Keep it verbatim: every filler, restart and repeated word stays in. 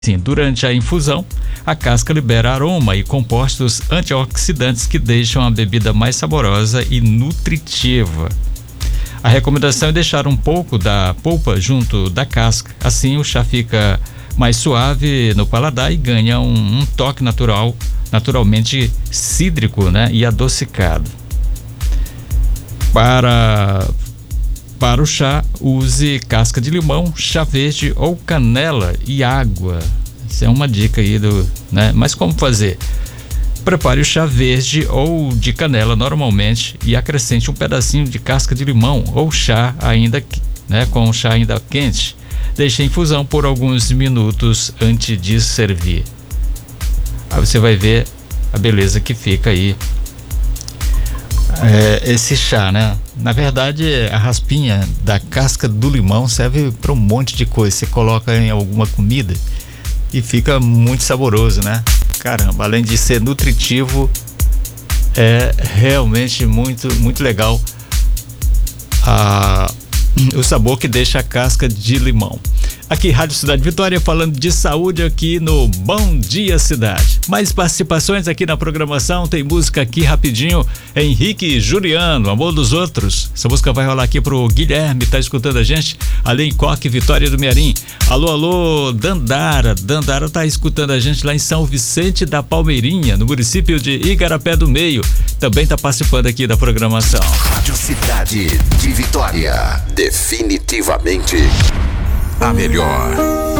Sim, durante a infusão, a casca libera aroma e compostos antioxidantes que deixam a bebida mais saborosa e nutritiva. A recomendação é deixar um pouco da polpa junto da casca, assim o chá fica mais suave no paladar e ganha um, um toque natural, naturalmente cítrico, né, e adocicado. Para, para o chá, use casca de limão, chá verde ou canela e água. Essa é uma dica aí do, né? Mas como fazer? Prepare o chá verde ou de canela normalmente e acrescente um pedacinho de casca de limão ou chá ainda, né, com o chá ainda quente. Deixe em infusão por alguns minutos antes de servir. Aí você vai ver a beleza que fica aí. É, esse chá, né? Na verdade, a raspinha da casca do limão serve para um monte de coisa. Você coloca em alguma comida e fica muito saboroso, né? Caramba, além de ser nutritivo, é realmente muito, muito legal a, o sabor que deixa a casca de limão. Aqui, Rádio Cidade Vitória, falando de saúde aqui no Bom Dia Cidade. Mais participações aqui na programação, tem música aqui rapidinho, Henrique Juliano, Amor dos Outros. Essa música vai rolar aqui pro Guilherme, tá escutando a gente, ali em Coque, Vitória do Mearim. Alô, alô, Dandara, Dandara tá escutando a gente lá em São Vicente da Palmeirinha, no município de Igarapé do Meio, também tá participando aqui da programação. Rádio Cidade de Vitória, definitivamente a melhor.